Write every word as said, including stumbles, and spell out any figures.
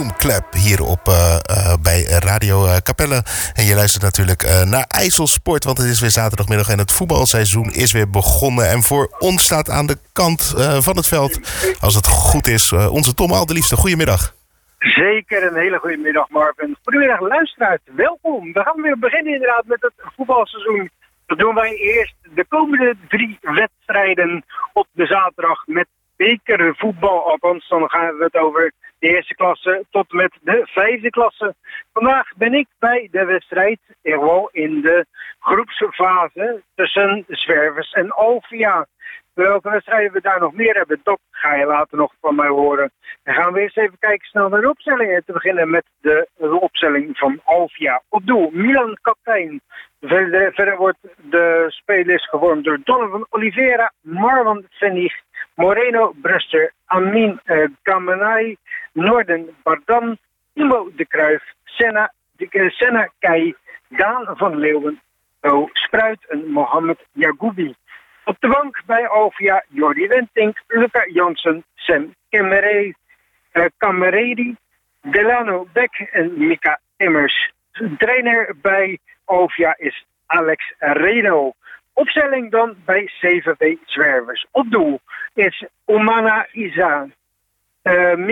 Zoomclub hier op uh, uh, bij Radio uh, Capelle. En je luistert natuurlijk uh, naar IJsselsport, want het is weer zaterdagmiddag en het voetbalseizoen is weer begonnen. En voor ons staat aan de kant uh, van het veld, als het goed is, uh, onze Tom Alderliefste. Goedemiddag. Zeker, een hele goede middag, Marvin. Goedemiddag, luisteraars. Welkom. We gaan weer beginnen inderdaad met het voetbalseizoen. Dat doen wij eerst de komende drie wedstrijden op de zaterdag met bekervoetbal. Althans, dan gaan we het over de eerste klasse tot met de vijfde klasse. Vandaag ben ik bij de wedstrijd, wel in de groepsfase tussen Zwervers en Alvia. Welke wedstrijden we daar nog meer hebben, dat ga je later nog van mij horen. Dan gaan we eerst even kijken snel naar de opstellingen. Te beginnen met de, de opstelling van Alvia. Op doel, Milan kaptein. Verder, verder wordt de spelers gevormd door Donovan Oliveira, Marwan Venig, Moreno Bruster, Amin uh, Kamenai, Norden Bardan, Timo de Kruijf, Senna, de, Senna Kei, Daan van Leeuwen, O Spruit en Mohamed Yagoubi. Op de bank bij Alvia, Jordi Wentink, Luca Jansen, Sam Kemerey, uh, Kameredi, Delano Beck en Mika Immers. Trainer bij Alvia is Alex Reno. Opstelling dan bij C V V Zwervers. Op doel is Omana Isa, uh,